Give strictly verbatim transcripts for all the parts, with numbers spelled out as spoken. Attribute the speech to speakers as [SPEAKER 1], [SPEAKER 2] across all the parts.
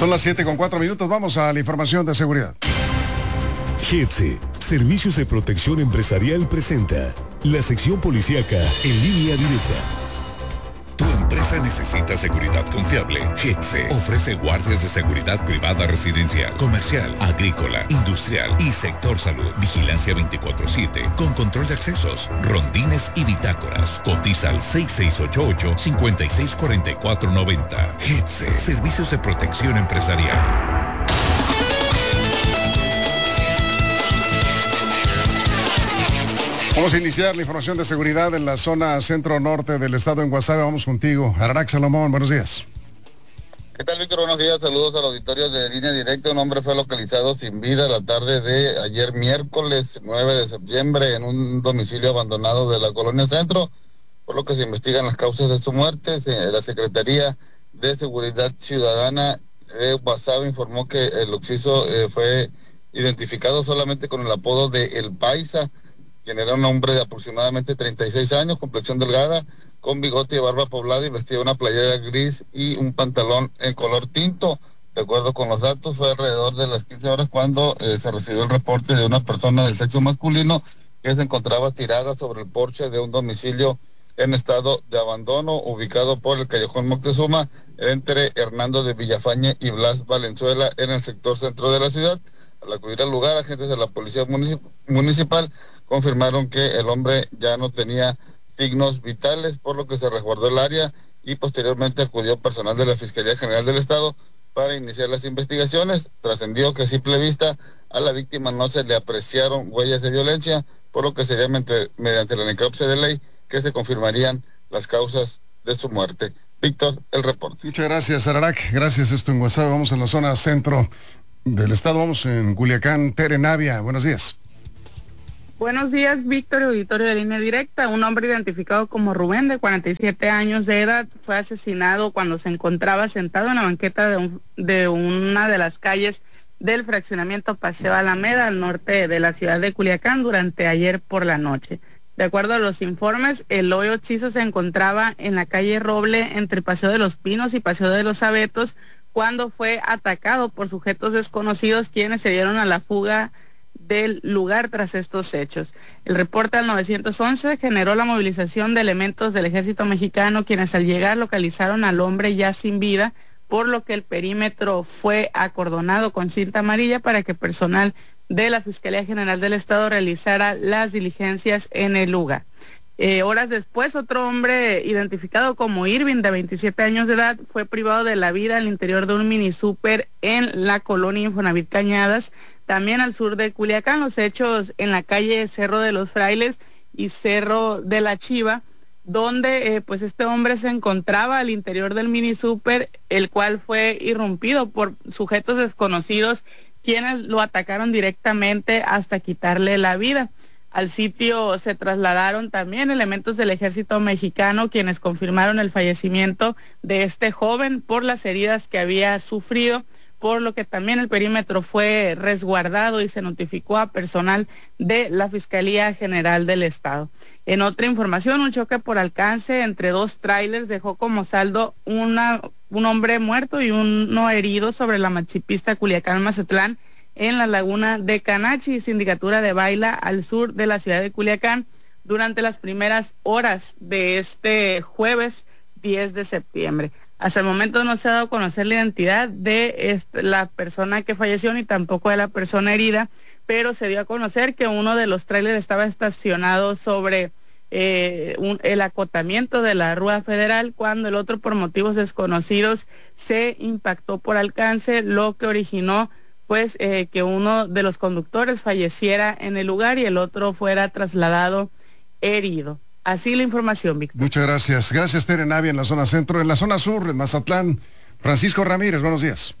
[SPEAKER 1] Son las siete con cuatro minutos, vamos a la información de seguridad.
[SPEAKER 2] G E T S E, Servicios de Protección Empresarial presenta la sección policíaca en línea directa.
[SPEAKER 3] Tu empresa necesita seguridad confiable. G E T S E ofrece guardias de seguridad privada residencial, comercial, agrícola, industrial y sector salud. Vigilancia veinticuatro siete con control de accesos, rondines y bitácoras. Cotiza al seis seis ocho ocho, cinco seis cuatro cuatro nueve cero. G E T S E, Servicios de Protección Empresarial.
[SPEAKER 1] Vamos a iniciar la información de seguridad en la zona centro-norte del estado en Guasave. Vamos contigo, Ararac Salomón, buenos días.
[SPEAKER 4] ¿Qué tal, Víctor? Buenos días, saludos al auditorio de Línea Directa. Un hombre fue localizado sin vida la tarde de ayer miércoles nueve de septiembre en un domicilio abandonado de la colonia Centro, por lo que se investigan las causas de su muerte. La Secretaría de Seguridad Ciudadana de Guasave informó que el occiso eh, fue identificado solamente con el apodo de El Paisa, quien era un hombre de aproximadamente treinta y seis años, complexión delgada, con bigote y barba poblada, y vestía una playera gris y un pantalón en color tinto. De acuerdo con los datos, fue alrededor de las quince horas cuando eh, se recibió el reporte de una persona del sexo masculino que se encontraba tirada sobre el porche de un domicilio en estado de abandono, ubicado por el Callejón Moctezuma, entre Hernando de Villafañe y Blas Valenzuela, en el sector centro de la ciudad. Al acudir al lugar, agentes de la Policía Municip- Municipal confirmaron que el hombre ya no tenía signos vitales, por lo que se resguardó el área y posteriormente acudió personal de la Fiscalía General del Estado para iniciar las investigaciones. Trascendió que a simple vista a la víctima no se le apreciaron huellas de violencia, por lo que sería mediante, mediante la necropsia de ley que se confirmarían las causas de su muerte. Víctor, el reporte.
[SPEAKER 1] Muchas gracias, Ararac. Gracias, esto en Guasave. Vamos en la zona centro del estado, vamos en Culiacán. Tere Navia, buenos días.
[SPEAKER 5] Buenos días, Víctor, auditorio de Línea Directa. Un hombre identificado como Rubén, de cuarenta y siete años de edad, fue asesinado cuando se encontraba sentado en la banqueta de, un, de una de las calles del fraccionamiento Paseo Alameda, al norte de la ciudad de Culiacán, durante ayer por la noche. De acuerdo a los informes, el hoyo occiso se encontraba en la calle Roble, entre Paseo de los Pinos y Paseo de los Abetos, cuando fue atacado por sujetos desconocidos, quienes se dieron a la fuga del lugar tras estos hechos. El reporte al nueve once generó la movilización de elementos del Ejército Mexicano, quienes al llegar localizaron al hombre ya sin vida, por lo que el perímetro fue acordonado con cinta amarilla para que personal de la Fiscalía General del Estado realizara las diligencias en el lugar. Eh, horas después, otro hombre identificado como Irving, de veintisiete años de edad, fue privado de la vida al interior de un mini súper en la colonia Infonavit Cañadas, también al sur de Culiacán. Los hechos en la calle Cerro de los Frailes y Cerro de la Chiva, donde eh, pues este hombre se encontraba al interior del mini súper, el cual fue irrumpido por sujetos desconocidos, quienes lo atacaron directamente hasta quitarle la vida. Al sitio se trasladaron también elementos del Ejército Mexicano, quienes confirmaron el fallecimiento de este joven por las heridas que había sufrido, por lo que también el perímetro fue resguardado y se notificó a personal de la Fiscalía General del Estado. En otra información, un choque por alcance entre dos tráilers dejó como saldo una, un hombre muerto y uno herido sobre la maxipista Culiacán-Mazatlán, en la laguna de Canachi, sindicatura de Baila, al sur de la ciudad de Culiacán, durante las primeras horas de este jueves diez de septiembre. Hasta el momento no se ha dado a conocer la identidad de este, la persona que falleció, ni tampoco de la persona herida, pero se dio a conocer que uno de los trailers estaba estacionado sobre eh, un, el acotamiento de la Rúa Federal, cuando el otro, por motivos desconocidos, se impactó por alcance, lo que originó pues eh, que uno de los conductores falleciera en el lugar y el otro fuera trasladado herido. Así la información, Víctor.
[SPEAKER 1] Muchas gracias. Gracias, Tere Navia, en la zona centro. En la zona sur, en Mazatlán, Francisco Ramírez, buenos días.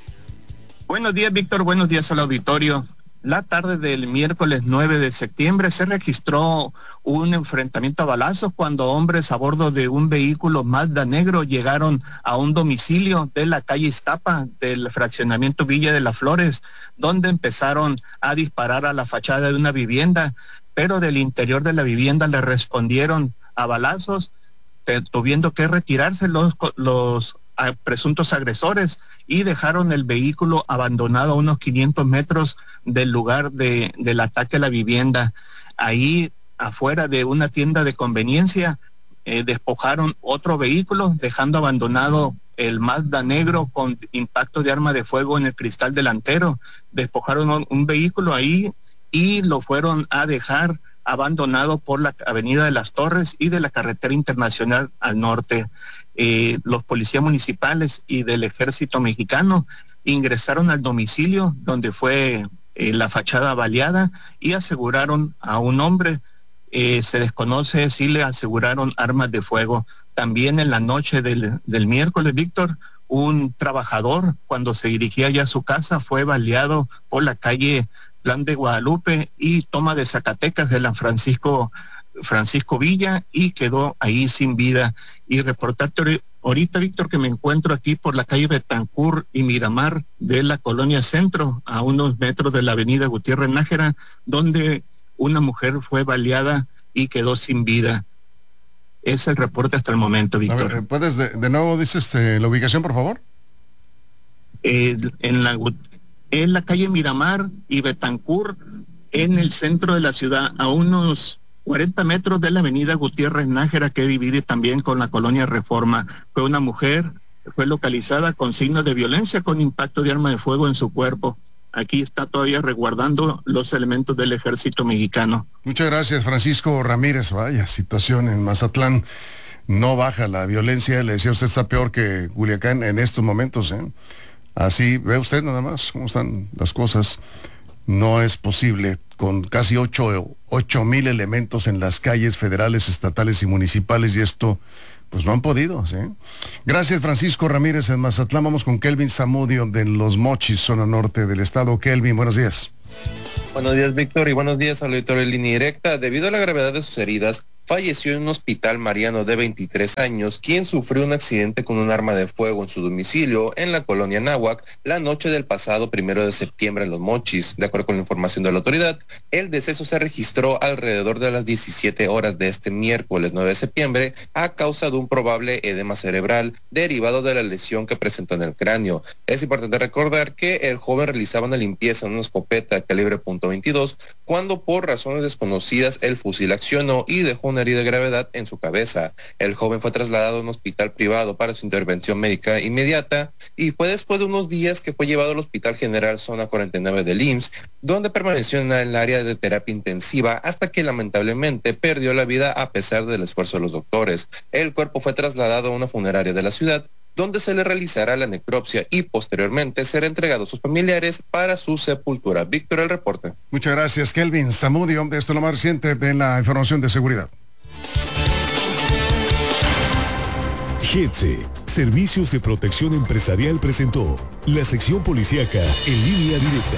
[SPEAKER 6] Buenos días, Víctor. Buenos días al auditorio. La tarde del miércoles nueve de septiembre se registró un enfrentamiento a balazos cuando hombres a bordo de un vehículo Mazda negro llegaron a un domicilio de la calle Iztapa del fraccionamiento Villa de las Flores, donde empezaron a disparar a la fachada de una vivienda, pero del interior de la vivienda le respondieron a balazos, tuviendo que retirarse los, los a presuntos agresores y dejaron el vehículo abandonado a unos quinientos metros del lugar de, del ataque a la vivienda. Ahí afuera de una tienda de conveniencia eh, despojaron otro vehículo, dejando abandonado el Mazda negro con impacto de arma de fuego en el cristal delantero. Despojaron un, un vehículo ahí y lo fueron a dejar abandonado por la avenida de las Torres y de la carretera internacional al norte. Eh, los policías municipales y del ejército mexicano ingresaron al domicilio donde fue eh, la fachada baleada y aseguraron a un hombre. Eh, se desconoce si le aseguraron armas de fuego. También en la noche del, del miércoles, Víctor, un trabajador, cuando se dirigía ya a su casa, fue baleado por la calle Plan de Guadalupe y Toma de Zacatecas de la Francisco, Francisco Villa, y quedó ahí sin vida. Y reportarte ahorita, Víctor, que me encuentro aquí por la calle Betancourt y Miramar de la Colonia Centro, a unos metros de la avenida Gutiérrez Nájera, donde una mujer fue baleada y quedó sin vida. Es el reporte hasta el momento, Víctor.
[SPEAKER 1] A ver, ¿puedes de, de nuevo, dices, eh, la ubicación, por favor?
[SPEAKER 6] Eh, en la en la calle Miramar y Betancourt, en el centro de la ciudad, a unos cuarenta metros de la avenida Gutiérrez Nájera, que divide también con la Colonia Reforma. Fue una mujer, fue localizada con signos de violencia, con impacto de arma de fuego en su cuerpo. Aquí está todavía resguardando los elementos del ejército mexicano.
[SPEAKER 1] Muchas gracias, Francisco Ramírez. Vaya situación en Mazatlán. No baja la violencia. Le decía, usted está peor que Culiacán en estos momentos, ¿eh? Así ve usted nada más cómo están las cosas. No es posible, con casi ocho, ocho mil elementos en las calles federales, estatales y municipales, y esto, pues no han podido, ¿sí? Gracias, Francisco Ramírez en Mazatlán. Vamos con Kelvin Zamudio de Los Mochis, zona norte del estado. Kelvin, buenos días.
[SPEAKER 7] Buenos días, Víctor, y buenos días al auditorio de Línea Directa. Debido a la gravedad de sus heridas, falleció en un hospital Mariano de veintitrés años, quien sufrió un accidente con un arma de fuego en su domicilio en la colonia Náhuac la noche del pasado primero de septiembre en Los Mochis. De acuerdo con la información de la autoridad, el deceso se registró alrededor de las diecisiete horas de este miércoles nueve de septiembre a causa de un probable edema cerebral derivado de la lesión que presentó en el cráneo. Es importante recordar que el joven realizaba una limpieza en una escopeta calibre punto veintidós cuando por razones desconocidas el fusil accionó y dejó una herida de gravedad en su cabeza. El joven fue trasladado a un hospital privado para su intervención médica inmediata y fue después de unos días que fue llevado al Hospital General Zona cuarenta y nueve del I M S S, donde permaneció en el área de terapia intensiva hasta que lamentablemente perdió la vida a pesar del esfuerzo de los doctores. El cuerpo fue trasladado a una funeraria de la ciudad, donde se le realizará la necropsia y posteriormente será entregado a sus familiares para su sepultura. Víctor, el reporte.
[SPEAKER 1] Muchas gracias, Kelvin Zamudio. Esto es lo más reciente de la información de seguridad.
[SPEAKER 2] G E T S E, Servicios de Protección Empresarial, presentó la sección policíaca en Línea Directa.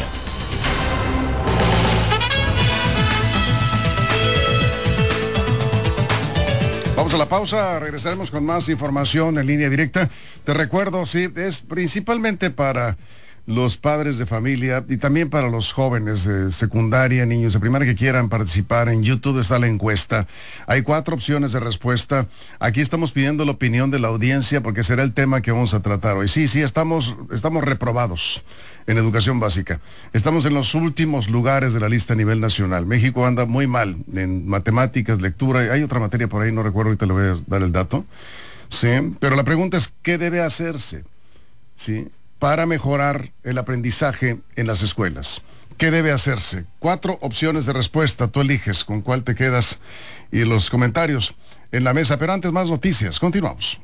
[SPEAKER 1] Vamos a la pausa, regresaremos con más información en Línea Directa. Te recuerdo, sí, es principalmente para los padres de familia y también para los jóvenes de secundaria, niños de primaria que quieran participar. En YouTube está la encuesta. Hay cuatro opciones de respuesta. Aquí estamos pidiendo la opinión de la audiencia porque será el tema que vamos a tratar hoy. Sí, sí, estamos, estamos reprobados en educación básica. Estamos en los últimos lugares de la lista a nivel nacional. México anda muy mal en matemáticas, lectura. Hay otra materia por ahí, no recuerdo, ahorita le voy a dar el dato. Sí, pero la pregunta es, ¿qué debe hacerse? Sí, para mejorar el aprendizaje en las escuelas. ¿Qué debe hacerse? Cuatro opciones de respuesta, tú eliges con cuál te quedas y los comentarios en la mesa. Pero antes, más noticias. Continuamos.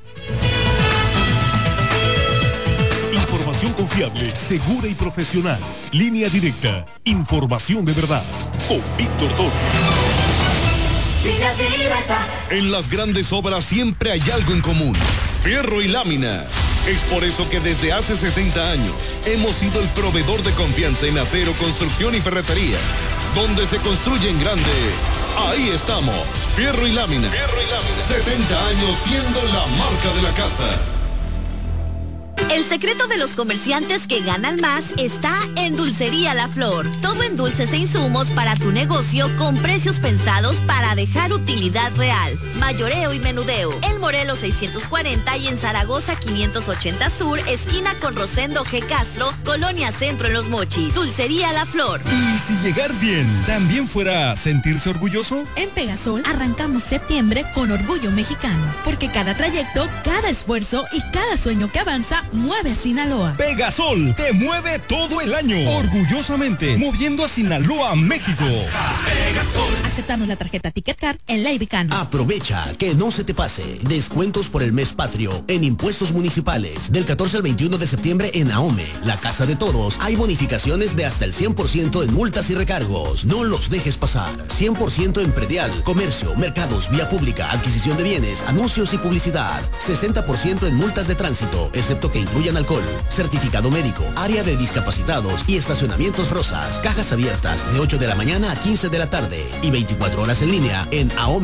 [SPEAKER 2] Información confiable, segura y profesional. Línea Directa. Información de verdad. Con Víctor Toro.
[SPEAKER 8] Línea Directa.
[SPEAKER 3] En las grandes obras siempre hay algo en común: fierro y lámina. Es por eso que desde hace setenta años hemos sido el proveedor de confianza en acero, construcción y ferretería. Donde se construye en grande, ahí estamos. Fierro y lámina. Fierro y lámina. setenta años siendo la marca de la casa.
[SPEAKER 9] El secreto de los comerciantes que ganan más está en Dulcería La Flor. Todo en dulces e insumos para tu negocio con precios pensados para dejar utilidad real. Mayoreo y menudeo. En Morelos seiscientos cuarenta y en Zaragoza quinientos ochenta Sur, esquina con Rosendo G. Castro, Colonia Centro en Los Mochis. Dulcería La Flor.
[SPEAKER 10] ¿Y si llegar bien también fuera sentirse orgulloso?
[SPEAKER 11] En Pegasol arrancamos septiembre con orgullo mexicano, porque cada trayecto, cada esfuerzo y cada sueño que avanza mueve a Sinaloa.
[SPEAKER 10] Pegasol te mueve todo el año. Orgullosamente moviendo a Sinaloa, México.
[SPEAKER 11] Pegasol. Aceptamos la tarjeta Ticket Card en la Ibicano.
[SPEAKER 12] Aprovecha que no se te pase. Descuentos por el mes patrio en impuestos municipales. Del catorce al veintiuno de septiembre en AOME, la casa de todos, hay bonificaciones de hasta el cien por ciento en multas y recargos. No los dejes pasar. cien por ciento en predial, comercio, mercados, vía pública, adquisición de bienes, anuncios y publicidad. sesenta por ciento en multas de tránsito, excepto que incluyan alcohol. Certificado médico, área de discapacitados y estacionamientos rosas. Cajas abiertas de ocho de la mañana a quince de la tarde y veinticuatro horas en línea en AOME.